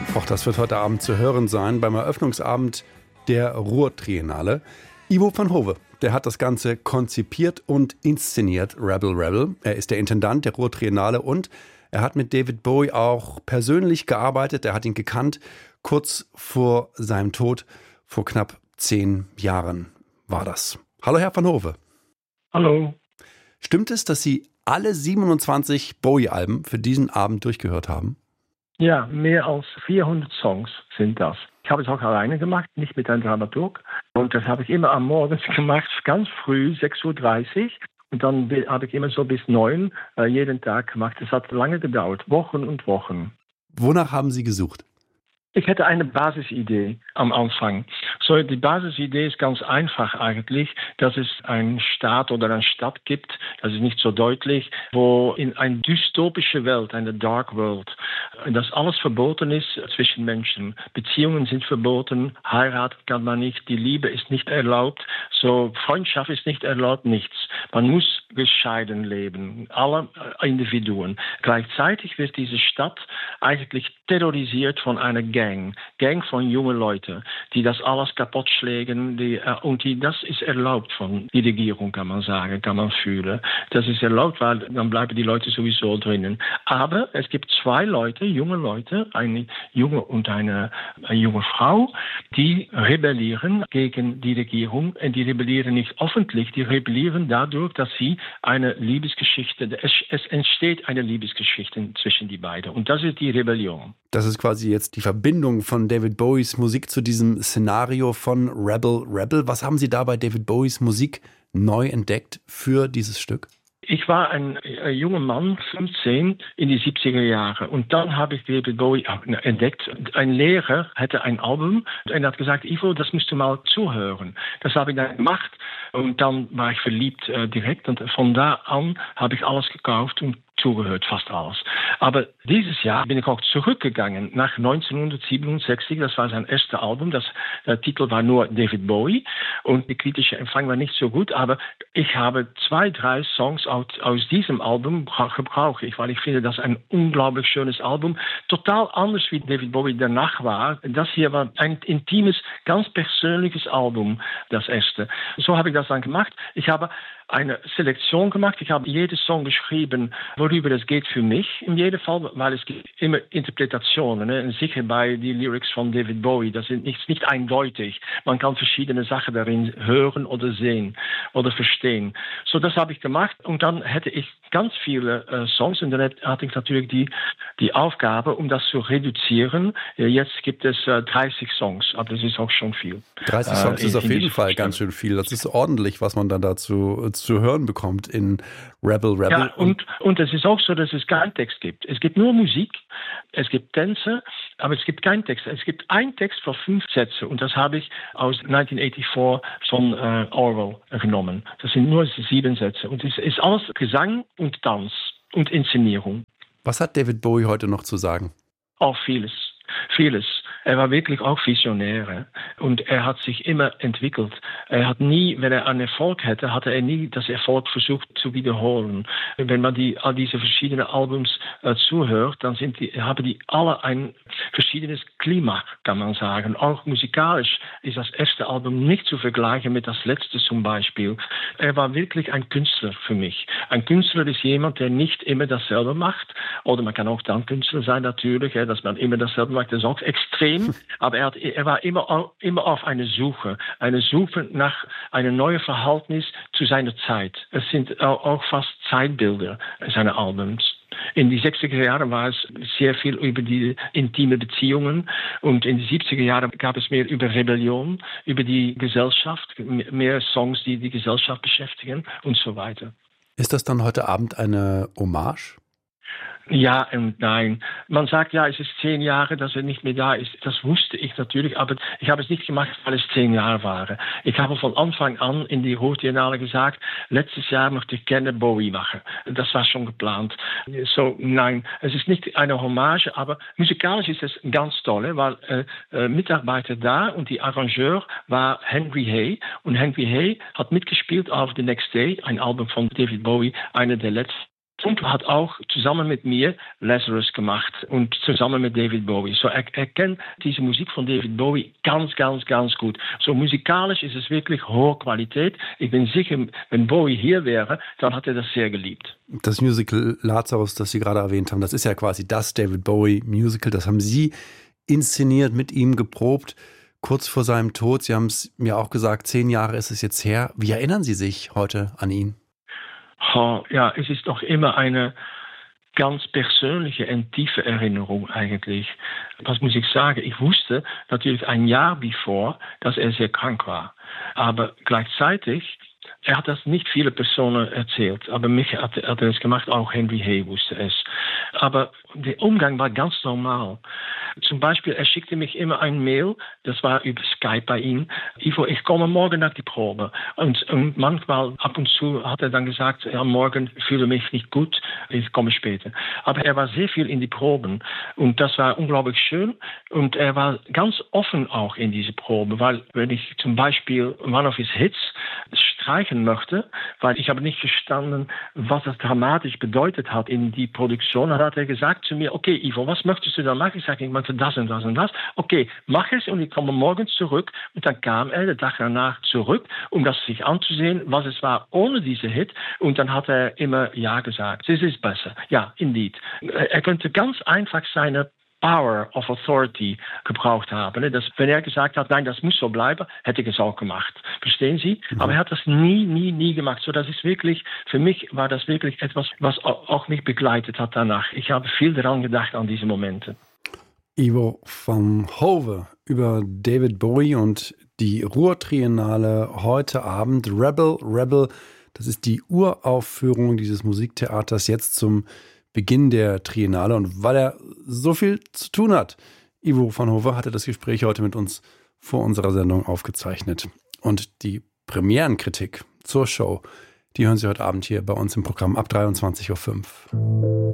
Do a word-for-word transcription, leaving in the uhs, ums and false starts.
Auch das wird heute Abend zu hören sein beim Eröffnungsabend der Ruhr-Triennale. Ivo van Hove, der hat das Ganze konzipiert und inszeniert, Rebel Rebel. Er ist der Intendant der Ruhr-Triennale und er hat mit David Bowie auch persönlich gearbeitet. Er hat ihn gekannt, kurz vor seinem Tod, vor knapp zehn Jahren war das. Hallo Herr van Hove. Hallo. Stimmt es, dass Sie alle siebenundzwanzig Bowie-Alben für diesen Abend durchgehört haben? Ja, mehr als vierhundert Songs sind das. Ich habe es auch alleine gemacht, nicht mit einem Dramaturg. Und das habe ich immer am Morgen gemacht, ganz früh, sechs Uhr dreißig. Und dann habe ich immer so bis neun äh, jeden Tag gemacht. Es hat lange gedauert, Wochen und Wochen. Wonach haben Sie gesucht? Ich hatte eine Basisidee am Anfang. So, die Basisidee ist ganz einfach eigentlich, dass es einen Staat oder eine Stadt gibt, das ist nicht so deutlich, wo in eine dystopische Welt, eine Dark World, dass alles verboten ist zwischen Menschen. Beziehungen sind verboten, heiraten kann man nicht, die Liebe ist nicht erlaubt, so Freundschaft ist nicht erlaubt, nichts. Man muss gescheiden leben, alle Individuen. Gleichzeitig wird diese Stadt eigentlich terrorisiert von einer Gang, Gang von jungen Leuten, die das alles kaputt schlägen, die, äh, und die, das ist erlaubt von der Regierung, kann man sagen, kann man fühlen. Das ist erlaubt, weil dann bleiben die Leute sowieso drinnen. Aber es gibt zwei Leute, junge Leute, eine junge und eine, eine junge Frau, die rebellieren gegen die Regierung. Und die rebellieren nicht öffentlich, die rebellieren dadurch, dass sie eine Liebesgeschichte, es, es entsteht eine Liebesgeschichte zwischen die beiden. Und das ist die Rebellion. Das ist quasi jetzt die Verbindung von David Bowies Musik zu diesem Szenario von Rebel Rebel. Was haben Sie da bei David Bowies Musik neu entdeckt für dieses Stück? Ich war ein, ein junger Mann, fünfzehn, in die siebziger Jahre. Und dann habe ich David Bowie entdeckt. Ein Lehrer hatte ein Album und er hat gesagt, Ivo, das musst du mal zuhören. Das habe ich dann gemacht und dann war ich verliebt äh, direkt. Und von da an habe ich alles gekauft und zugehört, fast alles. Aber dieses Jahr bin ich auch zurückgegangen nach neunzehnhundertsiebenundsechzig. Das war sein erstes Album. Das, der Titel war nur David Bowie und der kritische Empfang war nicht so gut. Aber ich habe zwei, drei Songs aus, aus diesem Album gebraucht, ich, weil ich finde, das ein unglaublich schönes Album. Total anders wie David Bowie danach war. Das hier war ein intimes, ganz persönliches Album, das erste. So habe ich das dann gemacht. Ich habe eine Selektion gemacht. Ich habe jeden Song geschrieben, worüber es geht für mich in jedem Fall, weil es gibt immer Interpretationen. Ne? Sicher bei den Lyrics von David Bowie, das ist nicht, nicht eindeutig. Man kann verschiedene Sachen darin hören oder sehen oder verstehen. So, das habe ich gemacht und dann hätte ich ganz viele äh, Songs und dann hatte ich natürlich die, die Aufgabe, um das zu reduzieren. Ja, jetzt gibt es äh, dreißig Songs, aber das ist auch schon viel. dreißig Songs äh, in, ist auf jeden Fall ganz schön viel. Das ist ordentlich, was man dann dazu zu hören bekommt in Rebel Rebel. Ja, und, und es ist auch so, dass es keinen Text gibt. Es gibt nur Musik, es gibt Tänze, aber es gibt keinen Text. Es gibt einen Text für fünf Sätze und das habe ich aus neunzehnhundertvierundachtzig von äh, Orwell genommen. Das sind nur sieben Sätze und es ist alles Gesang und Tanz und Inszenierung. Was hat David Bowie heute noch zu sagen? Auch vieles, vieles. Er war wirklich auch Visionär und er hat sich immer entwickelt. Er hat nie, wenn er einen Erfolg hatte, hatte er nie das Erfolg versucht zu wiederholen. Wenn man die, all diese verschiedenen Albums äh, zuhört, dann sind die, haben die alle ein verschiedenes Klima, kann man sagen. Auch musikalisch ist das erste Album nicht zu vergleichen mit das letzte zum Beispiel. Er war wirklich ein Künstler für mich. Ein Künstler ist jemand, der nicht immer dasselbe macht. Oder man kann auch dann Künstler sein natürlich, ja, dass man immer dasselbe macht. Das ist auch extrem. Aber er, hat, er war immer, immer auf einer Suche, eine Suche nach einem neuen Verhältnis zu seiner Zeit. Es sind auch fast Zeitbilder seiner Albums. In die sechziger Jahren war es sehr viel über die intime Beziehungen und in die siebziger Jahren gab es mehr über Rebellion, über die Gesellschaft, mehr Songs, die die Gesellschaft beschäftigen und so weiter. Ist das dann heute Abend eine Hommage? Ja und nein. Man sagt, ja, es ist zehn Jahre, dass er nicht mehr da ist. Das wusste ich natürlich, aber ich habe es nicht gemacht, weil es zehn Jahre waren. Ich habe von Anfang an in die Ruhr-Triennale gesagt, letztes Jahr möchte ich gerne Bowie machen. Das war schon geplant. So, nein, es ist nicht eine Hommage, aber musikalisch ist es ganz toll, weil äh, äh, Mitarbeiter da und die Arrangeur war Henry Hay und Henry Hay hat mitgespielt auf The Next Day, ein Album von David Bowie, einer der letzten und hat auch zusammen mit mir Lazarus gemacht und zusammen mit David Bowie. So er, er kennt diese Musik von David Bowie ganz, ganz, ganz gut. So musikalisch ist es wirklich hohe Qualität. Ich bin sicher, wenn Bowie hier wäre, dann hat er das sehr geliebt. Das Musical Lazarus, das Sie gerade erwähnt haben, das ist ja quasi das David Bowie Musical. Das haben Sie inszeniert, mit ihm geprobt, kurz vor seinem Tod. Sie haben es mir auch gesagt, zehn Jahre ist es jetzt her. Wie erinnern Sie sich heute an ihn? Oh, ja, es ist doch immer eine ganz persönliche und tiefe Erinnerung eigentlich. Was muss ich sagen? Ich wusste natürlich ein Jahr bevor, dass er sehr krank war. Aber gleichzeitig, er hat das nicht viele Personen erzählt, aber mich hat, hat er es gemacht, auch Henry Hay wusste es. Aber der Umgang war ganz normal. Zum Beispiel, er schickte mich immer ein Mail, das war über Skype bei ihm. Ivo, ich komme morgen nach die Probe. Und, und manchmal, ab und zu, hat er dann gesagt, ja, morgen fühle mich nicht gut, ich komme später. Aber er war sehr viel in die Proben und das war unglaublich schön. Und er war ganz offen auch in diese Probe, weil wenn ich zum Beispiel One of His Hits streichen möchte, weil ich habe nicht verstanden, was das dramatisch bedeutet hat in die Produktion, dann hat er gesagt zu mir, okay, Ivo, was möchtest du dann machen? Ich sage, ich möchte das und das und das. Okay, mach es und ich komme morgen zurück. Und dann kam er den Tag danach zurück, um das sich anzusehen, was es war ohne diese Hit. Und dann hat er immer Ja gesagt. Es ist besser. Ja, indeed. Er könnte ganz einfach seine Power of Authority gebraucht haben. Das, wenn er gesagt hat, nein, das muss so bleiben, hätte ich es auch gemacht. Verstehen Sie? Mhm. Aber er hat das nie, nie, nie gemacht. So, das ist wirklich, für mich war das wirklich etwas, was auch mich begleitet hat danach. Ich habe viel daran gedacht, an diese Momente. Ivo van Hove über David Bowie und die Ruhrtriennale heute Abend. Rebel, Rebel, das ist die Uraufführung dieses Musiktheaters jetzt zum Beginn der Triennale. Und weil er so viel zu tun hat, Ivo van Hove hatte das Gespräch heute mit uns vor unserer Sendung aufgezeichnet. Und die Premierenkritik zur Show, die hören Sie heute Abend hier bei uns im Programm ab dreiundzwanzig Uhr fünf.